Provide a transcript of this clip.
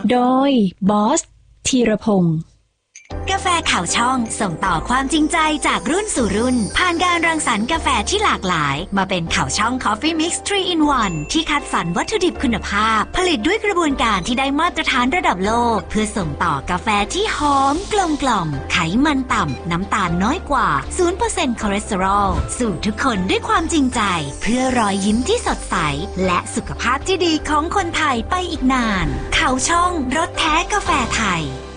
โดยบอสธีรพงศ์กาแฟข่าวช่องส่งต่อความจริงใจจากรุ่นสู่รุ่นผ่านการรังสรรค์กาแฟที่หลากหลายมาเป็นข่าวช่อง Coffee Mix 3 in 1 ที่คัดสรรวัตถุดิบคุณภาพผลิตด้วยกระบวนการที่ได้มาตรฐานระดับโลกเพื่อส่งต่อกาแฟที่หอมกลมกล่อมไขมันต่ำน้ำตาลน้อยกว่า 0% คอเลสเตอรอลสู่ทุกคนด้วยความจริงใจเพื่อรอยยิ้มที่สดใสและสุขภาพที่ดีของคนไทยไปอีกนานข่าวช่องรสแท้กาแฟไทย